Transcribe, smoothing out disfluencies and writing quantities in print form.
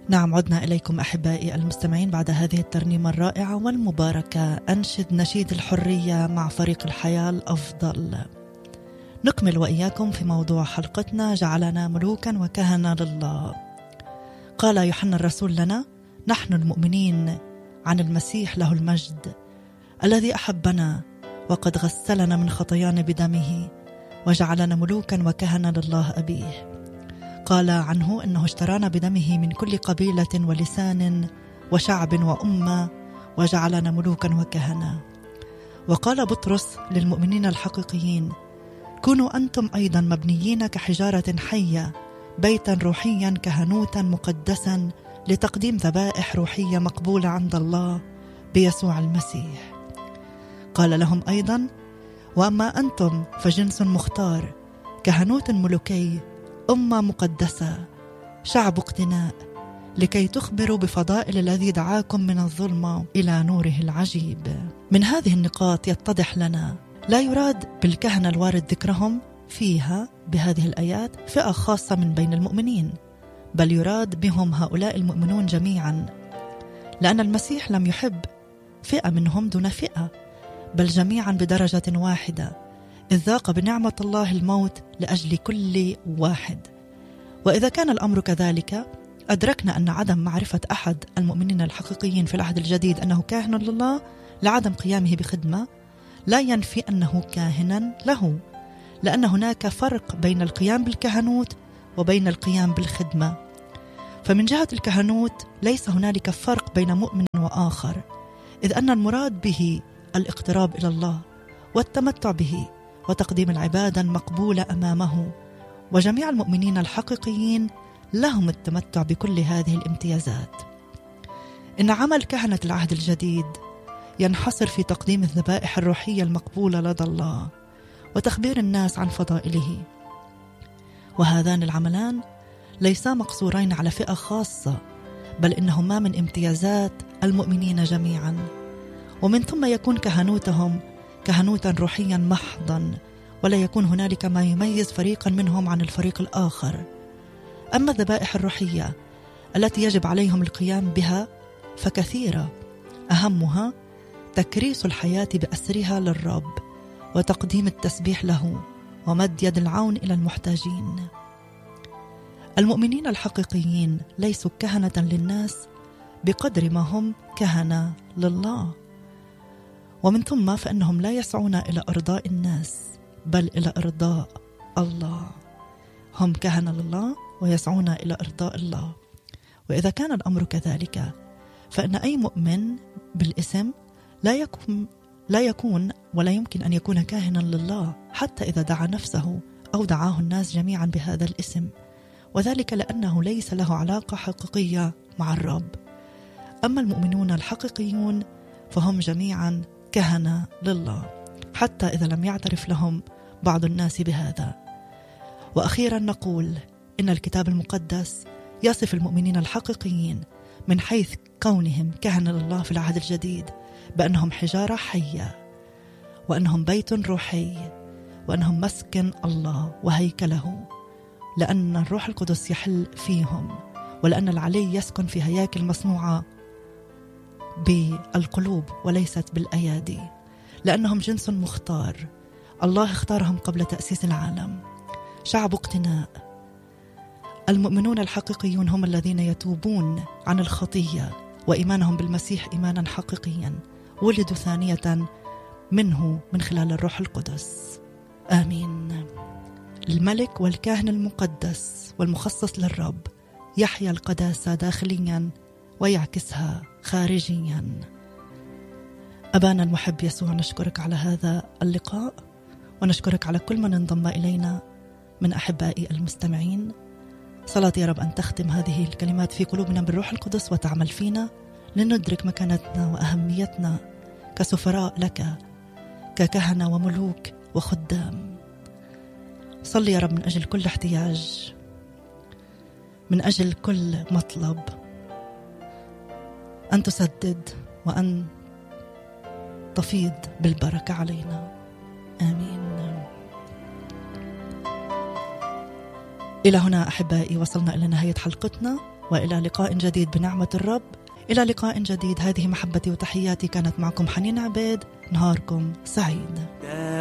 نعم، عدنا إليكم أحبائي المستمعين بعد هذه الترنيمة الرائعة والمباركة. أنشد نشيد الحرية مع فريق الحياة الأفضل. نكمل وإياكم في موضوع حلقتنا: جعلنا ملوكا وكهنة لله. قال يوحنا الرسول لنا: نحن المؤمنين عن المسيح له المجد الذي أحبنا وقد غسلنا من خطايانا بدمه وجعلنا ملوكا وكهنة لله أبيه. قال عنه إنه اشترانا بدمه من كل قبيلة ولسان وشعب وأمة وجعلنا ملوكا وكهنة. وقال بطرس للمؤمنين الحقيقيين: كونوا أنتم أيضا مبنيين كحجارة حية بيتا روحيا كهنوتا مقدسا لتقديم ذبائح روحية مقبولة عند الله بيسوع المسيح. قال لهم أيضا: وأما أنتم فجنس مختار، كهنوت ملوكي، أمة مقدسة، شعب اقتناء، لكي تخبروا بفضائل الذي دعاكم من الظلمة إلى نوره العجيب. من هذه النقاط يتضح لنا لا يراد بالكهنة الوارد ذكرهم فيها بهذه الآيات فئة خاصة من بين المؤمنين، بل يراد بهم هؤلاء المؤمنون جميعا، لأن المسيح لم يحب فئة منهم دون فئة، بل جميعا بدرجة واحدة، إذ ذاق بنعمة الله الموت لأجل كل واحد. وإذا كان الأمر كذلك، أدركنا أن عدم معرفة أحد المؤمنين الحقيقيين في العهد الجديد أنه كاهن لله لعدم قيامه بخدمة لا ينفي أنه كاهنا له، لأن هناك فرق بين القيام بالكهنوت وبين القيام بالخدمة. فمن جهة الكهنوت ليس هنالك فرق بين مؤمن وآخر، إذ أن المراد به الاقتراب إلى الله والتمتع به وتقديم العبادة المقبولة أمامه، وجميع المؤمنين الحقيقيين لهم التمتع بكل هذه الامتيازات. إن عمل كهنة العهد الجديد ينحصر في تقديم الذبائح الروحية المقبولة لدى الله وتخبير الناس عن فضائله، وهذان العملان ليسا مقصورين على فئة خاصة، بل إنهما من امتيازات المؤمنين جميعا. ومن ثم يكون كهنوتهم كهنوتا روحيا محضا، ولا يكون هنالك ما يميز فريقا منهم عن الفريق الآخر. أما الذبائح الروحية التي يجب عليهم القيام بها فكثيرة، أهمها تكريس الحياة بأسرها للرب وتقديم التسبيح له ومد يد العون إلى المحتاجين. المؤمنين الحقيقيين ليسوا كهنة للناس بقدر ما هم كهنة لله، ومن ثم فإنهم لا يسعون إلى إرضاء الناس بل إلى إرضاء الله. هم كهنة لله ويسعون إلى إرضاء الله. وإذا كان الأمر كذلك، فإن أي مؤمن بالاسم لا يكون ولا يمكن أن يكون كاهنا لله حتى إذا دعا نفسه أو دعاه الناس جميعا بهذا الاسم، وذلك لأنه ليس له علاقة حقيقية مع الرب. أما المؤمنون الحقيقيون فهم جميعا كهنة لله حتى إذا لم يعترف لهم بعض الناس بهذا. وأخيرا نقول إن الكتاب المقدس يصف المؤمنين الحقيقيين من حيث كونهم كهنة لله في العهد الجديد بأنهم حجارة حية، وأنهم بيت روحي، وأنهم مسكن الله وهيكله، لأن الروح القدس يحل فيهم، ولأن العلي يسكن في هياكل مصنوعة بالقلوب وليست بالأيادي، لأنهم جنس مختار، الله اختارهم قبل تأسيس العالم، شعب اقتناء. المؤمنون الحقيقيون هم الذين يتوبون عن الخطية وإيمانهم بالمسيح إيمانا حقيقيا، ولدوا ثانية منه من خلال الروح القدس. آمين. الملك والكاهن المقدس والمخصص للرب يحيا القداسة داخليا ويعكسها خارجيا. أبانا المحب يسوع، نشكرك على هذا اللقاء، ونشكرك على كل من انضم إلينا من أحبائي المستمعين. صلاتي يا رب أن تختم هذه الكلمات في قلوبنا بالروح القدس وتعمل فينا لندرك مكانتنا وأهميتنا كسفراء لك، ككهنة وملوك وخدام. صلي يا رب من أجل كل احتياج، من أجل كل مطلب، أن تسدد وأن تفيض بالبركة علينا. آمين. إلى هنا أحبائي وصلنا إلى نهاية حلقتنا. وإلى لقاء جديد بنعمة الرب. إلى لقاء جديد. هذه محبتي وتحياتي، كانت معكم حنين عبيد. نهاركم سعيد.